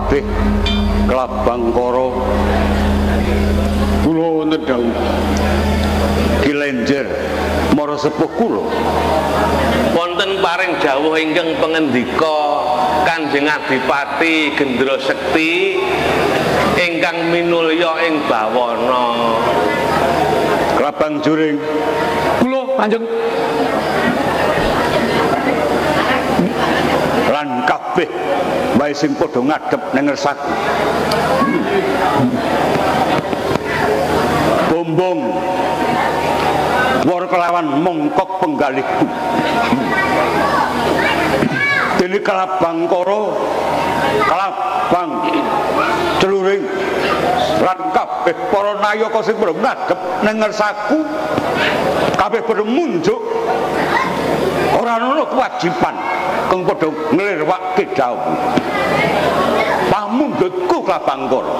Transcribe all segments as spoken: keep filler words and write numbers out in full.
kabeh Klabangkara kula wonten dawuh Ki Lenjer mara sepuh kula wonten paring dawuh ingkang pangendika Kanjeng Adipati Gendra Sekti ingkang minulya ing bawana Klabang Juring kula Kanjeng lan kabeh wae sing padha ngadhep ning ngersaku bombong war kelawan mongkok penggalihku dene Klabangkara Klabang Celuring lan kabeh para nayaka sing padha ngadhep ning ngersaku kabeh padha munjuk ora ana kewajiban kang padha nglirwake dawuh pamundhutku Klabangkara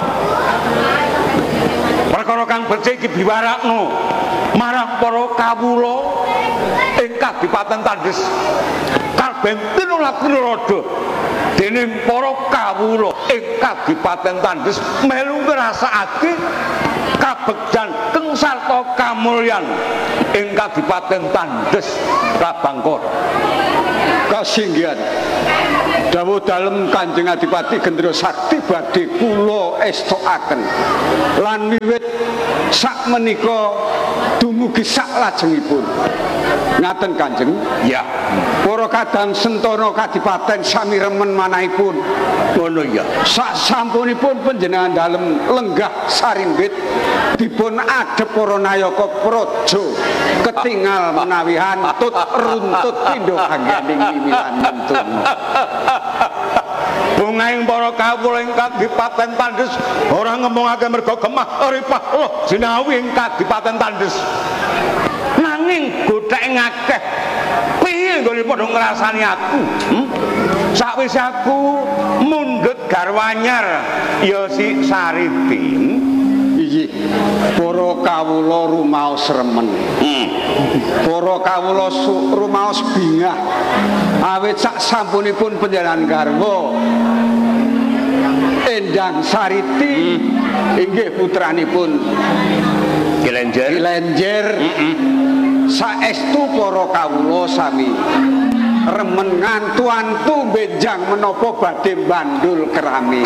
perkara kang becik iki biwarakno marang para kawula ing Kadipaten Tandes kalben tinulak Rada dening para kawula ing Kadipaten Tandes melu ngrasakake kabegjan keng sarta kamulyan ing Kadipaten Tandes Klabangkara kasinggihan dawuh dalem Kanjeng Adipati Gendra Sakti badhe kula estokaken lan wiwit sak menika dumugi sak lajengipun ngaten Kanjeng ya para kadang sentana kadipaten sami remen manahipun ngono ya sak sampunipun panjenengan dalem lenggah sarimbit dipun adhep para nayaka praja ketingal menawi hantut runtut pindho anggening mimilan mentun bungaing para kawula ing Kadipaten Tandes ora ngomongake merga gemah ripah loh jinawi ing Kadipaten Tandes nanging godhek ngakeh piye nggone padha ngrasani aku hmm? Sakwise aku mundhut garwanyar ya si Sariti iki para kawula rumaos remen hmm. Para kawula rumaos bingah awit sak sampunipun panjenengan garwa Endang Sariti hmm. inggih putranipun Ki Lenjer Ki Lenjer heeh saestu para kawula sami remen ngantu-antu benjang menapa badhe bandul kerami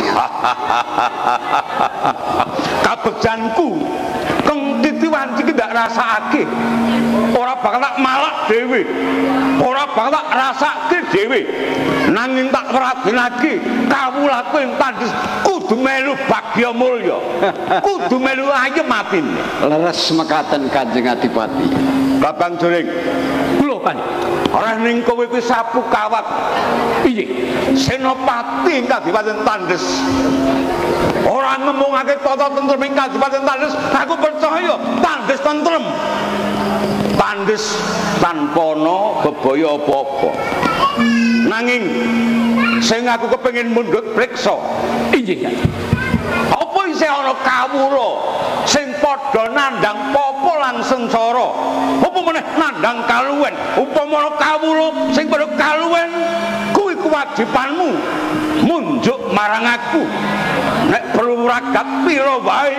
kabegjanku keng titiwan iki ndak rasakake ora bakal tak malak dhewe ora bakal tak rasake dhewe nanging tak pradenake kawulaku ing Tandes kudu melu bagya mulya kudu melu ayem atine leres mekaten Kanjeng Adipati Klabang Juring kula kan ora ning kowe kuwi sapu kawat piye senopati ing Kadipaten Tandes ora ngomongake tata tentrem ing Kadipaten Tandes aku percaya Tandes tentrem Tandes tanpa ana bebaya apa-apa nanging sing aku kepengin mundhut priksa inggih apa isih ana kawula sing padha nandhang papa lan sengsara apa meneh nandhang kaluwen upama kawula sing padha kaluwen kuwi kewajibanmu munjuk marang aku nek perlu ragat pira wae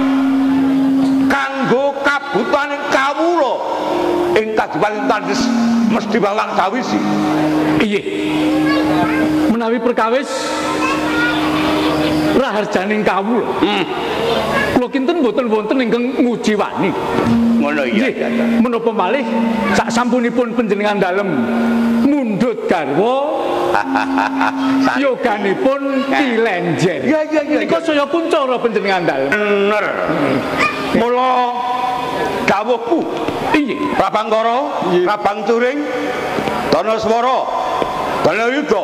kanggo kabutaning kawula ing Kadipaten Tandes mesti balak sawisi iya menawi perkawis raharjaning kawula hmm. Kula kinten mboten wonten ingkang nguji wani ngono iya menapa malih sak sampunipun panjenengan dalem mundhut garwa yoganipun Ki Lenjer ya ya ya nika saya kuncara panjenengan dalem bener mula dawuhku iya Klabangkara Klabang Juring Danaswara Danayuda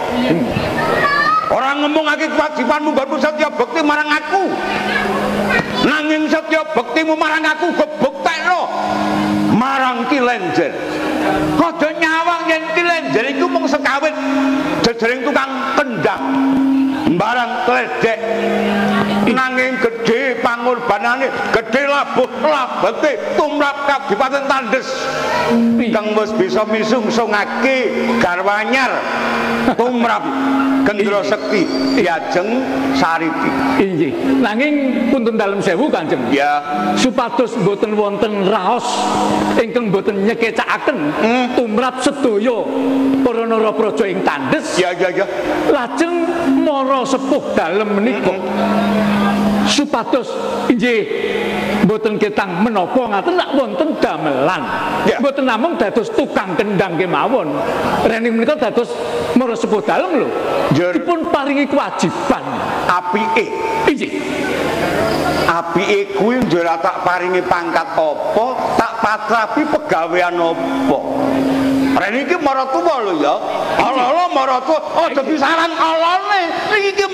ora ngomongake kewajibanmu nggon setya bekti marang aku nanging setya bektimu marang aku gebuktekno marang Ki Lenjer aja nyawang yen Ki Lenjer iku mung sekawit jejering tukang kendang mbarang kledek nanging gedhe pangorbanane, gedhe labuh labete tumrap Kadipaten Tandes. Kang wis bisa misungsungake garwanyar tumrap Gendra Sekti diajeng sariti. Inggih. Nanging punten dalem sewu Kanjeng. Ya, Supados boten wonten raos ingkang boten nyekecakaken hmm. tumrap sedaya para narapraja ing Tandes. ya ya ya. Lajeng mara sepuh dalem menika. Hmm. Supados inggih boten ketang menapa ngaten lak wonten damelan. Ya. Boten namung dados tukang kendang kemawon. Rening menika dados mara sepuh dalem lho. Njur. Dipun paringi kewajiban. Apike. Inggih. Apike kuwi njur tak paringi pangkat apa, tak patrapi pegawean apa. Rene iki maratuwa lho ya. Ala-ala maratuwa aja disaran alane. Iki